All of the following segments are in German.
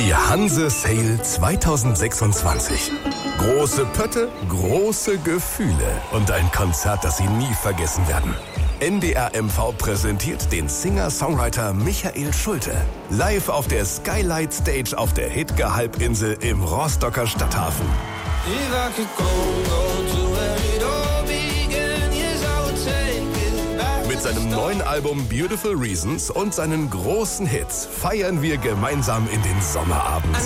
Die Hanse Sale 2026. Große Pötte, große Gefühle und ein Konzert, das Sie nie vergessen werden. NDR MV präsentiert den Singer-Songwriter Michael Schulte. Live auf der Skylight Stage auf der Hidge-Halbinsel im Rostocker Stadthafen. Mit seinem neuen Album Beautiful Reasons und seinen großen Hits feiern wir gemeinsam in den Sommerabend.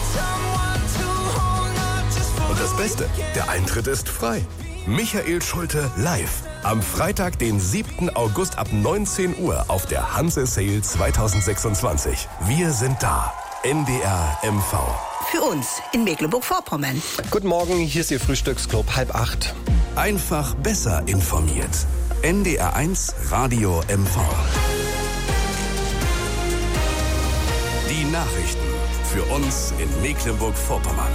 Und das Beste, der Eintritt ist frei. Michael Schulte live. Am Freitag, den 7. August ab 19 Uhr auf der Hanse Sale 2026. Wir sind da. NDR MV. Für uns in Mecklenburg-Vorpommern. Guten Morgen, hier ist Ihr Frühstücksclub 7:30. Einfach besser informiert. NDR 1 Radio MV. Die Nachrichten für uns in Mecklenburg-Vorpommern.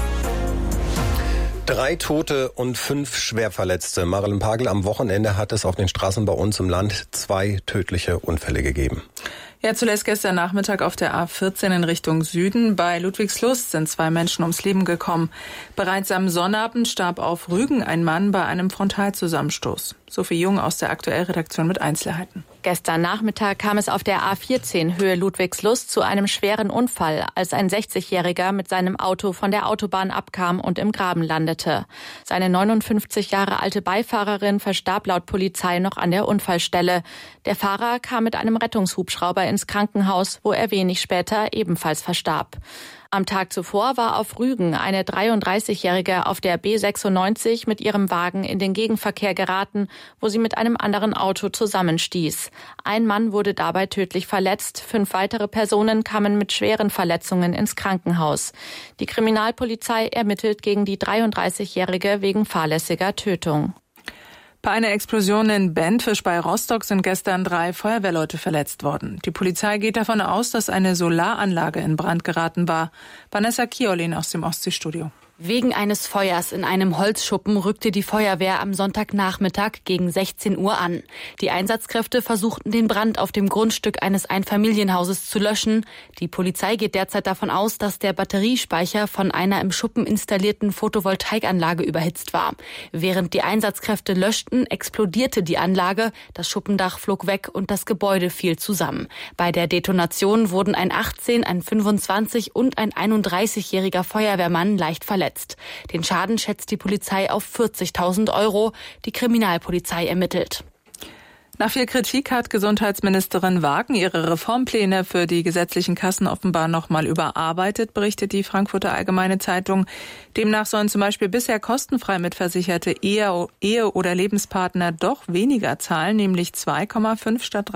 3 Tote und 5 Schwerverletzte. Marilyn Pagel, am Wochenende hat es auf den Straßen bei uns im Land 2 tödliche Unfälle gegeben. Ja, zuletzt gestern Nachmittag auf der A14 in Richtung Süden. Bei Ludwigslust sind 2 Menschen ums Leben gekommen. Bereits am Sonnabend starb auf Rügen ein Mann bei einem Frontalzusammenstoß. Sophie Jung aus der Aktuell-Redaktion mit Einzelheiten. Gestern Nachmittag kam es auf der A14 Höhe Ludwigslust zu einem schweren Unfall, als ein 60-Jähriger mit seinem Auto von der Autobahn abkam und im Graben landete. Seine 59 Jahre alte Beifahrerin verstarb laut Polizei noch an der Unfallstelle. Der Fahrer kam mit einem Rettungshubschrauber ins Krankenhaus, wo er wenig später ebenfalls verstarb. Am Tag zuvor war auf Rügen eine 33-Jährige auf der B96 mit ihrem Wagen in den Gegenverkehr geraten, wo sie mit einem anderen Auto zusammenstieß. Ein Mann wurde dabei tödlich verletzt, 5 weitere Personen kamen mit schweren Verletzungen ins Krankenhaus. Die Kriminalpolizei ermittelt gegen die 33-Jährige wegen fahrlässiger Tötung. Bei einer Explosion in Bentwisch bei Rostock sind gestern 3 Feuerwehrleute verletzt worden. Die Polizei geht davon aus, dass eine Solaranlage in Brand geraten war. Vanessa Kiolin aus dem Ostseestudio. Wegen eines Feuers in einem Holzschuppen rückte die Feuerwehr am Sonntagnachmittag gegen 16 Uhr an. Die Einsatzkräfte versuchten, den Brand auf dem Grundstück eines Einfamilienhauses zu löschen. Die Polizei geht derzeit davon aus, dass der Batteriespeicher von einer im Schuppen installierten Photovoltaikanlage überhitzt war. Während die Einsatzkräfte löschten, explodierte die Anlage, das Schuppendach flog weg und das Gebäude fiel zusammen. Bei der Detonation wurden ein 18-, ein 25- und ein 31-jähriger Feuerwehrmann leicht verletzt. Den Schaden schätzt die Polizei auf 40.000 €. Die Kriminalpolizei ermittelt. Nach viel Kritik hat Gesundheitsministerin Wagen ihre Reformpläne für die gesetzlichen Kassen offenbar nochmal überarbeitet, berichtet die Frankfurter Allgemeine Zeitung. Demnach sollen zum Beispiel bisher kostenfrei mitversicherte Ehe- oder Lebenspartner doch weniger zahlen, nämlich 2,5 statt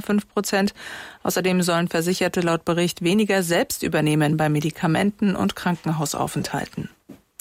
3,5%. Außerdem sollen Versicherte laut Bericht weniger selbst übernehmen bei Medikamenten und Krankenhausaufenthalten.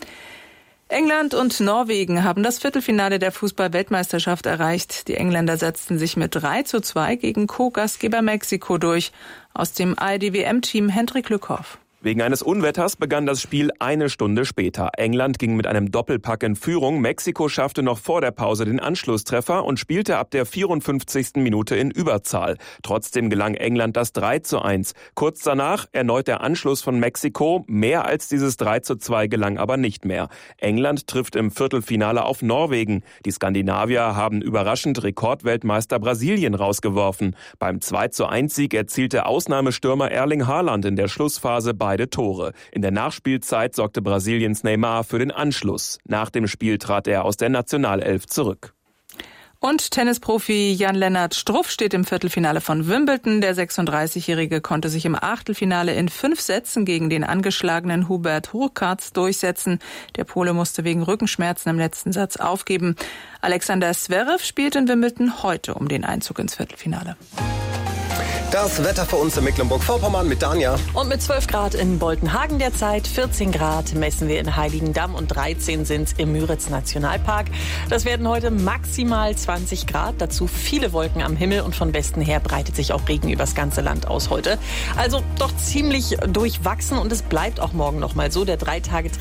England und Norwegen haben das Viertelfinale der Fußball-Weltmeisterschaft erreicht. Die Engländer setzten sich mit 3:2 gegen Co-Gastgeber Mexiko durch. Aus dem ARD-WM-Team Hendrik Lückhoff. Wegen eines Unwetters begann das Spiel eine Stunde später. England ging mit einem Doppelpack in Führung. Mexiko schaffte noch vor der Pause den Anschlusstreffer und spielte ab der 54. Minute in Überzahl. Trotzdem gelang England das 3:1. Kurz danach erneut der Anschluss von Mexiko. Mehr als dieses 3:2 gelang aber nicht mehr. England trifft im Viertelfinale auf Norwegen. Die Skandinavier haben überraschend Rekordweltmeister Brasilien rausgeworfen. Beim 2:1-Sieg erzielte Ausnahmestürmer Erling Haaland in der Schlussphase beide Tore. In der Nachspielzeit sorgte Brasiliens Neymar für den Anschluss. Nach dem Spiel trat er aus der Nationalelf zurück. Und Tennisprofi Jan-Lennart Struff steht im Viertelfinale von Wimbledon. Der 36-Jährige konnte sich im Achtelfinale in 5 Sätzen gegen den angeschlagenen Hubert Hurkacz durchsetzen. Der Pole musste wegen Rückenschmerzen im letzten Satz aufgeben. Alexander Zverev spielt in Wimbledon heute um den Einzug ins Viertelfinale. Das Wetter für uns in Mecklenburg-Vorpommern mit Danja. Und mit 12 Grad in Boltenhagen derzeit, 14 Grad messen wir in Heiligendamm und 13 sind es im Müritz-Nationalpark. Das werden heute maximal 20 Grad, dazu viele Wolken am Himmel und von Westen her breitet sich auch Regen übers ganze Land aus heute. Also doch ziemlich durchwachsen und es bleibt auch morgen noch mal so. Der 3 Tage